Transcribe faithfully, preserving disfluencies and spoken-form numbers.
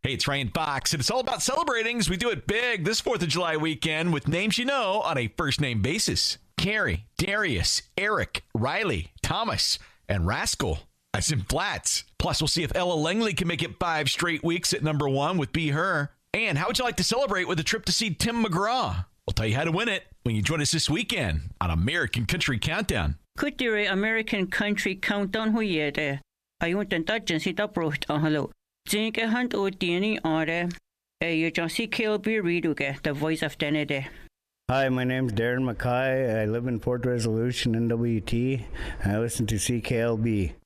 Hey, it's Ryan Fox, and it's all about celebrating as we do it big this fourth of July weekend with names you know on a first-name basis. Carrie, Darius, Eric, Riley, Thomas, and Rascal, as in Flats. Plus, we'll see if Ella Langley can make it five straight weeks at number one with Be Her. And how would you like to celebrate with a trip to see Tim McGraw? We'll tell you how to win it when you join us this weekend on American Country Countdown. Kutire American Country Countdown huyede. Ayun tentajen si tapruht ahalo. Zinke hand o dieni are. E you just see C L B Reduge, the voice of Denede. Hi, my name's Darren Mackay. I live in Port Resolution, N W T. I listen to C K L B.